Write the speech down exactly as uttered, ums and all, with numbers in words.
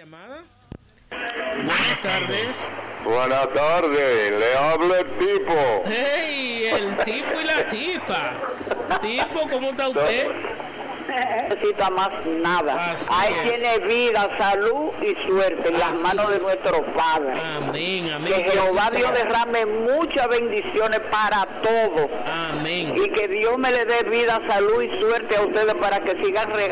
llamada. Buenas tardes. Buenas tardes, le habla el tipo. Hey, el tipo y la tipa. Tipo, ¿cómo está usted? No necesita más nada. Así Ahí es. tiene vida, salud y suerte en las Así manos de es. nuestro Padre. Amén, amén. Que Que Jehová así Dios sea. derrame muchas bendiciones para todos. Amén. Y que Dios me le dé vida, salud y suerte a ustedes para que sigan regalando